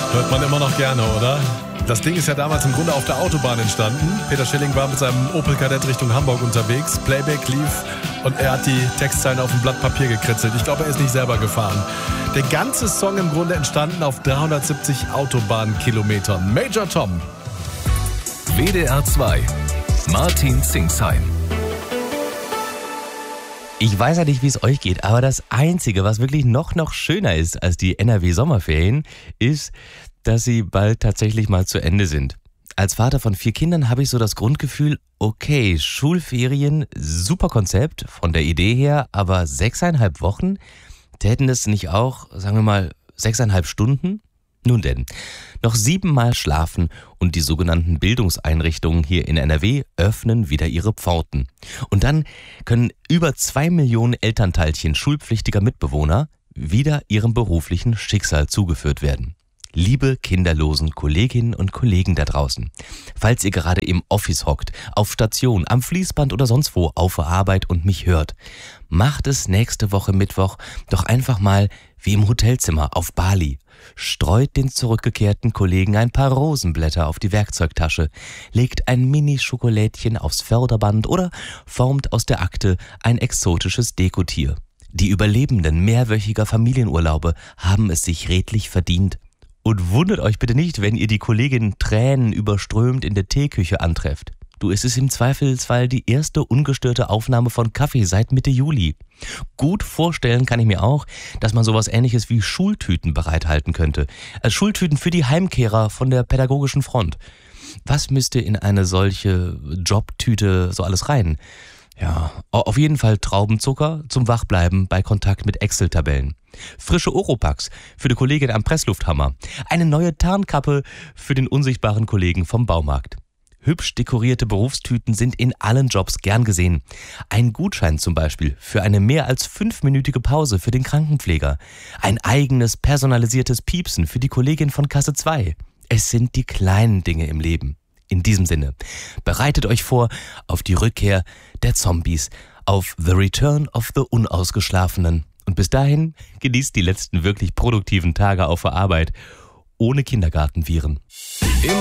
Hört man immer noch gerne, oder? Das Ding ist ja damals im Grunde auf der Autobahn entstanden. Peter Schilling war mit seinem Opel Kadett Richtung Hamburg unterwegs. Playback lief und er hat die Textzeilen auf ein Blatt Papier gekritzelt. Ich glaube, er ist nicht selber gefahren. Der ganze Song im Grunde entstanden auf 370 Autobahnkilometern. Major Tom. WDR 2. Martin Zingsheim. Ich weiß ja nicht, wie es euch geht, aber das Einzige, was wirklich noch schöner ist als die NRW-Sommerferien, ist, dass sie bald tatsächlich mal zu Ende sind. Als Vater von 4 Kindern habe ich so das Grundgefühl, okay, Schulferien, super Konzept von der Idee her, aber 6,5 Wochen? Täten das nicht auch, sagen wir mal, 6,5 Stunden? Nun denn, noch 7 Mal schlafen und die sogenannten Bildungseinrichtungen hier in NRW öffnen wieder ihre Pforten. Und dann können über 2 Millionen Elternteilchen schulpflichtiger Mitbewohner wieder ihrem beruflichen Schicksal zugeführt werden. Liebe kinderlosen Kolleginnen und Kollegen da draußen, falls ihr gerade im Office hockt, auf Station, am Fließband oder sonst wo auf der Arbeit und mich hört, macht es nächste Woche Mittwoch doch einfach mal wie im Hotelzimmer auf Bali. Streut den zurückgekehrten Kollegen ein paar Rosenblätter auf die Werkzeugtasche, legt ein Mini-Schokolädchen aufs Förderband oder formt aus der Akte ein exotisches Dekotier. Die Überlebenden mehrwöchiger Familienurlaube haben es sich redlich verdient. Und wundert euch bitte nicht, wenn ihr die Kollegin tränenüberströmt in der Teeküche antrefft. Du, es ist im Zweifelsfall die erste ungestörte Aufnahme von Kaffee seit Mitte Juli. Gut vorstellen kann ich mir auch, dass man sowas Ähnliches wie Schultüten bereithalten könnte. Also Schultüten für die Heimkehrer von der pädagogischen Front. Was müsste in eine solche Jobtüte so alles rein? Ja, auf jeden Fall Traubenzucker zum Wachbleiben bei Kontakt mit Excel-Tabellen. Frische Oropax für die Kollegin am Presslufthammer. Eine neue Tarnkappe für den unsichtbaren Kollegen vom Baumarkt. Hübsch dekorierte Berufstüten sind in allen Jobs gern gesehen. Ein Gutschein zum Beispiel für eine mehr als 5-minütige Pause für den Krankenpfleger. Ein eigenes personalisiertes Piepsen für die Kollegin von Kasse 2. Es sind die kleinen Dinge im Leben. In diesem Sinne, bereitet euch vor auf die Rückkehr der Zombies, auf The Return of the Unausgeschlafenen. Und bis dahin genießt die letzten wirklich produktiven Tage auf der Arbeit ohne Kindergartenviren.